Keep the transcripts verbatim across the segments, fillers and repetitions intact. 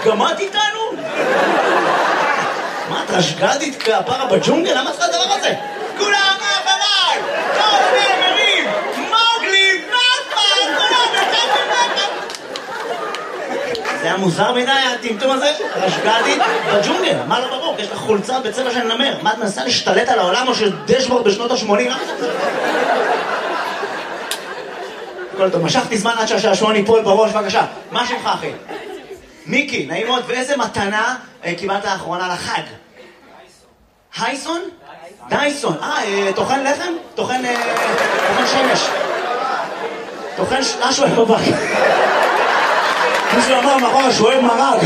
גמרת איתנו? מה, את רשגדית כפרה בג'ונגל? למה צריך הדבר הזה? כולם מאחריי! כל נאמרים! מוגלי, נאפה! כולם נתתם נאפה! זה היה מוזר מדי, הטמטום הזה? רשגדית בג'ונגל, מה לא ברור? יש לך חולצה בצבע של נמר. מה, את מנסה להשתלט על העולם או שדשבורד בשנות ה-שמונים? כל טוב, משכתי זמן עד שהשעשועון ייפול בראש, בבקשה. מה שמך, אחי? מיקי, נעים מאוד. ואיזה מתנה קיבלת לאחרונה לחג? הייסון? דייסון. אה, טוחן לחם? טוחן שמש. טוחן משהו בבק. מישהו אמר מאחורה שהוא אוהב מרג.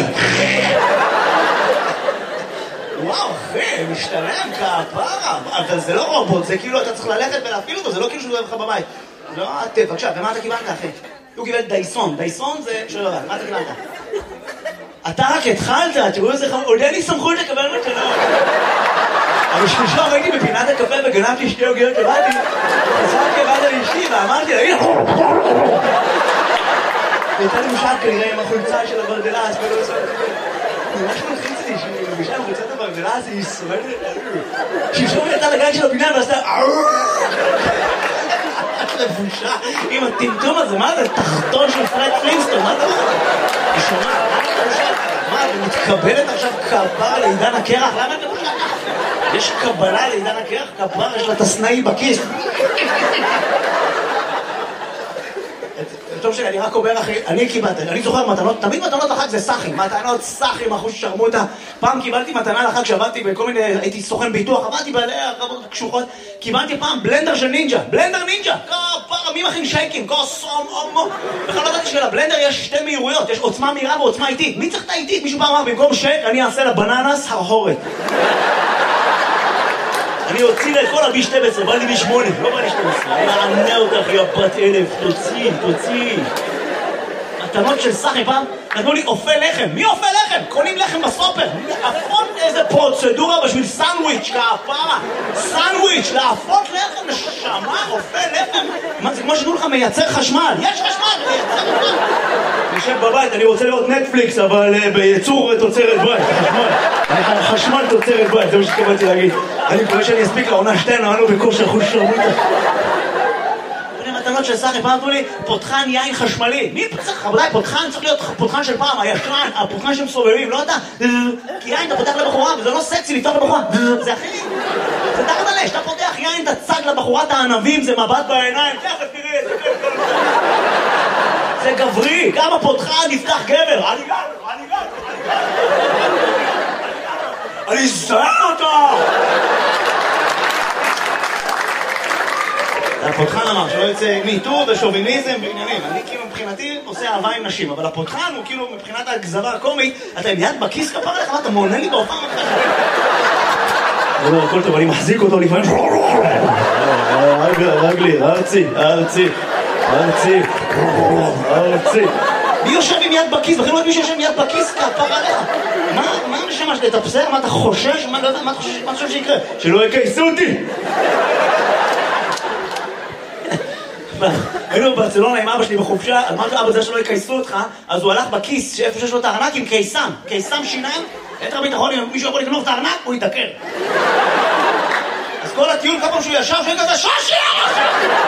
וואו, אחי, משתלם כפרה. אבל זה לא רובוט, זה כאילו אתה צריך ללכת ולהפעיל אותו, זה לא כאילו שהוא אוהב לך בבית. לא, את, בבקשה, ומה אתה קיבלת, אחי? הוא קיבל דייסון. דייסון זה... שלא יודע, מה אתה קיבלת? אתה רק התחלת, תראו איזה חמור, עוד אין לי סמכות לקבל מתנות. אבל שלשום הייתי בפינת הקפה וגנבתי שתי עוגיות לבדי, חזרתי לבד על אשתי ואמרתי לה, הנה! והייתה לי משל כנראה עם החולצה של הברדלס, ולא עושה... ממש מלחיץ לי שהיא מבישה עם חולצת הברדלס, היא סועדת את... שלשום יצאה לגן של הפינה ועשתה... לבושה עם הטמטום הזה, מה זה? תחתון של פרד פלינסטון, מה אתה אומר? היא שומעת, מה, את מתקבלת עכשיו כפרה לעידן הקרח? למה את לבושה ככה? יש קבלה לעידן הקרח? כפרה, יש לה תסנאי בכיס. טוב שלי, אני רק אומר אחי, אני קיבלתי, אני זוכר מתנות, תמיד מתנות לחג זה סחים, מתנות סחים, אחוז ששרמוטה. פעם קיבלתי מתנה לחג שעבדתי בכל מיני, הייתי סוכן ביטוח, עבדתי בעלי הרבות קשוחות, קיבלתי פעם בלנדר של נינג'ה, בלנדר נינג'ה, כפרה, מי מכין שייקים, כוסום, אומו. בכלל לא ידעתי שלבלנדר יש שתי מהירויות, יש עוצמה מהירה ועוצמה איטית. מי צריך את האיטית? מישהו פעם אמר, במקום שייק, אני אעשה לבננס הרהורת. אני הוציא לה את כל הבי שתים עשרה, בא לי בי שמונה, לא בא לי שתים עשרה. אני אענה אותך, יא בת אלף, תוציא, תוציא. מתנות של סחי פעם, נתנו לי אופה לחם. מי אופה לחם? קונים לחם בסופר. להפות איזה פרוצדורה בשביל סנדוויץ', כפרה. סנדוויץ', להפות לחם, נשמה, אופה לחם. מה זה כמו שתנו לך מייצר חשמל? יש חשמל, מייצר חשמל. אני יושב בבית, אני רוצה לראות נטפליקס, אבל בייצור תוצרת בית, חשמל. חשמל תוצרת בית, זה מה שתקבלתי להגיד. אני מקווה שאני אספיק לעונה שתיים, אמרנו בכושר חוש שרמוטה. מתנות של סחי, פעם אמרו לי, פותחן יין חשמלי. מי צריך? רבותיי, פותחן צריך להיות פותחן של פעם, הישן, הפותחן שמסובבים, לא אתה. כי יין אתה פותח לבחורה, וזה לא סקסי לפתוח לבחורה. זה אחי. זה תחת עלי, שאתה פותח יין, אתה צג לבחורת הענבים, זה מבט בעיניים, תכף תראה, זה כיף. זה גברי, גם הפותחן יפתח גבר. אני גר, אני גר, אני גר. אני אזהר אותו! הפותחן אמר שלא יוצא מיטור ושוביניזם ועניינים. אני כאילו מבחינתי עושה אהבה עם נשים, אבל הפותחן הוא כאילו מבחינת הגזרה הקומית, אתה עם יד בכיס כפר לך, אתה מעונה לי בהופעה מבחן. לא, הכל טוב, אני מחזיק אותו לפעמים. רגלי, ארצי, ארצי, ארצי, ארצי. מי יושב עם יד בכיס? בכלל לא יודעת מי שיושב עם יד בכיס כפר עליך. מה המשמש לתפסר? מה אתה חושש? מה אתה חושב שיקרה? שלא יקייסו אותי! היינו בברצלונה עם אבא שלי בחופשה, אמרתי אבא זה שלא יקייסו אותך, אז הוא הלך בכיס שאיפה שיש לו את הארנק עם קיסם, קיסם שיניים, יתר ביטחון, אם מישהו יכול לגנוב את הארנק, הוא יתעקר. אז כל הטיול כמה שהוא ישר, שהוא כזה שושי!